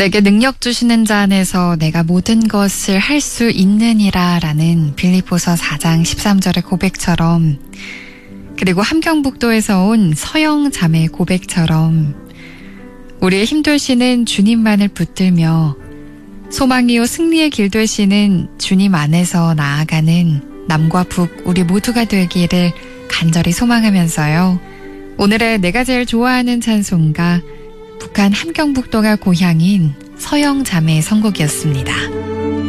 내게 능력 주시는 자 안에서 내가 모든 것을 할 수 있느니라 라는 빌립보서 4장 13절의 고백처럼, 그리고 함경북도에서 온 서영 자매의 고백처럼 우리의 힘 되시는 주님만을 붙들며 소망이요 승리의 길 되시는 주님 안에서 나아가는 남과 북 우리 모두가 되기를 간절히 소망하면서요. 오늘의 내가 제일 좋아하는 찬송가, 북한 함경북도가 고향인 서영 자매의 선곡이었습니다.